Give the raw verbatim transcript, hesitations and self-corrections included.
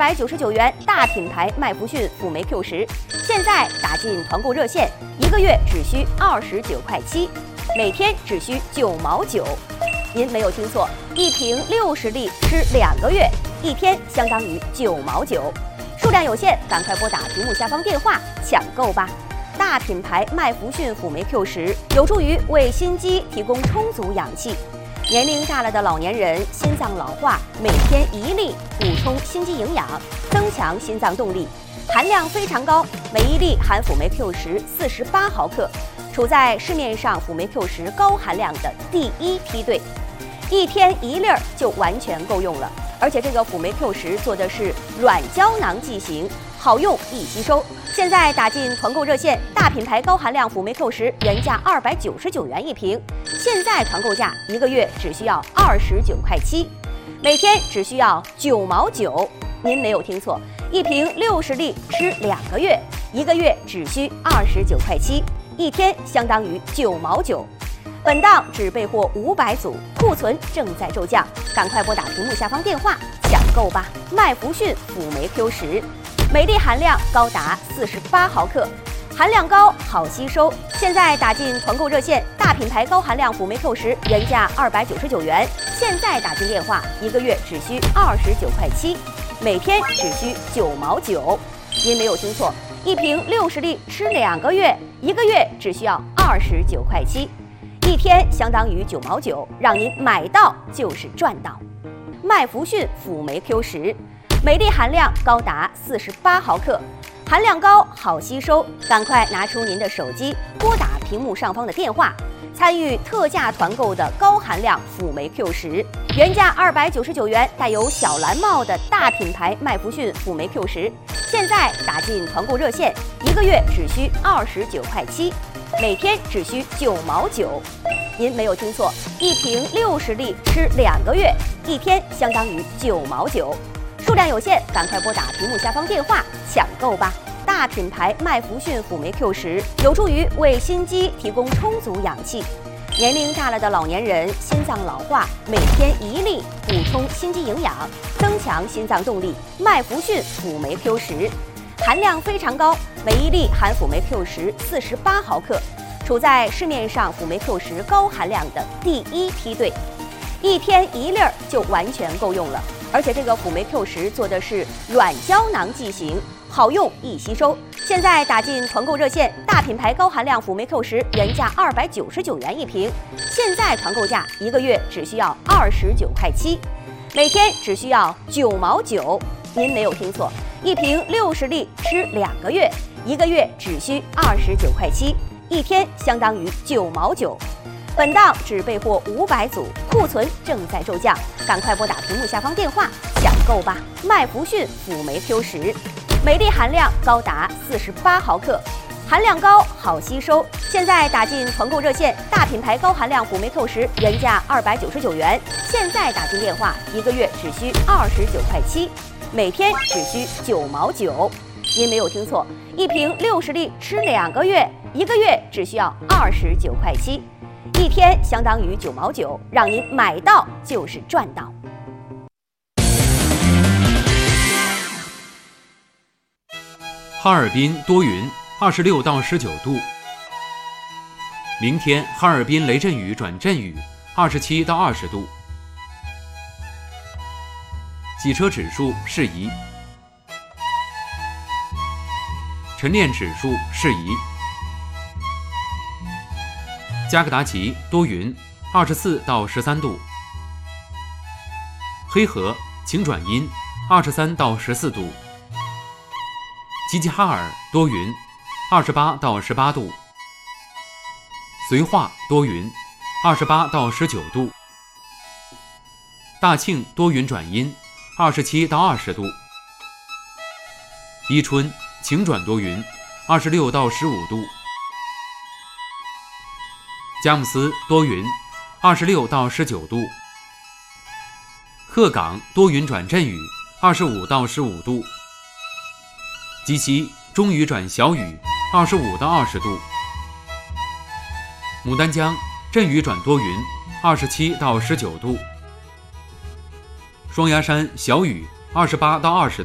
百九十九元大品牌麦弗逊辅酶 Q 十，现在打进团购热线，一个月只需二十九块七，每天只需九毛九。您没有听错，一瓶六十粒吃两个月，一天相当于九毛九。数量有限，赶快拨打屏幕下方电话抢购吧！大品牌麦弗逊辅酶 Q 十有助于为心肌提供充足氧气。年龄大了的老年人心脏老化，每天一粒补充心肌营养，增强心脏动力，含量非常高，每一粒含辅酶 Q 十四十八毫克，处在市面上辅酶 Q 十高含量的第一梯队，一天一粒儿就完全够用了。而且这个辅酶 Q 十做的是软胶囊剂型，好用易吸收。现在打进团购热线，大品牌高含量辅酶 Q 十原价二百九十九元一瓶，现在团购价一个月只需要二十九块七，每天只需要九毛九。您没有听错，一瓶六十粒吃两个月，一个月只需二十九块七，一天相当于九毛九。本档只备货五百组，库存正在骤降，赶快拨打屏幕下方电话抢购吧！麦弗逊辅酶 Q 十，每粒含量高达四十八毫克，含量高好吸收。现在打进团购热线，大品牌高含量辅酶 Q 十原价二百九十九元，现在打进电话，一个月只需二十九块七，每天只需九毛九。您没有听错，一瓶六十粒吃两个月，一个月只需要二十九块七。一天相当于九毛九，让您买到就是赚到。麦弗逊辅酶 Q 十，每粒含量高达四十八毫克，含量高好吸收，赶快拿出您的手机，拨打屏幕上方的电话，参与特价团购的高含量辅酶 Q 十，原价二百九十九元，带有小蓝帽的大品牌麦弗逊辅酶 Q 十，现在打进团购热线，一个月只需二十九块七。每天只需九毛九，您没有听错，一瓶六十粒吃两个月，一天相当于九毛九。数量有限，赶快拨打屏幕下方电话抢购吧！大品牌麦弗逊辅酶 Q 十有助于为心肌提供充足氧气。年龄大了的老年人心脏老化，每天一粒补充心肌营养，增强心脏动力。麦弗逊辅酶 Q 十。含量非常高，每一粒含辅酶 Q 十四十八毫克，处在市面上辅酶 Q 十高含量的第一梯队，一天一粒儿就完全够用了。而且这个辅酶 Q 十做的是软胶囊剂型，好用易吸收。现在打进团购热线，大品牌高含量辅酶 Q 十原价二百九十九元一瓶，现在团购价一个月只需要二十九块七，每天只需要九毛九。您没有听错，一瓶六十粒吃两个月，一个月只需二十九块七，一天相当于九毛九。本档只备货五百组，库存正在骤降，赶快拨打屏幕下方电话抢购吧！麦弗逊辅酶 Q 十，每粒含量高达四十八毫克，含量高好吸收。现在打进团购热线，大品牌高含量辅酶 Q 十原价二百九十九元，现在打进电话，一个月只需二十九块七。每天只需九毛九，您没有听错，一瓶六十粒吃两个月，一个月只需要二十九块七，一天相当于九毛九，让您买到就是赚到。 哈尔滨多云，二十六到十九度。明天哈尔滨雷阵雨转阵雨，二十七到二十度。洗车指数适宜，晨练指数适宜。加格达奇多云，二十四到十三度。黑河晴转阴，二十三到十四度。齐齐哈尔多云，二十八到十八度。绥化多云，二十八到十九度。大庆多云转阴，二十七到二十度。伊春晴转多云，二十六到十五度。佳木斯多云，二十六到十九度。鹤岗多云转阵雨，二十五到十五度。鸡西中雨转小雨，二十五到二十度。牡丹江阵雨转多云，二十七到十九度。双鸭山小雨，二十八到二十度。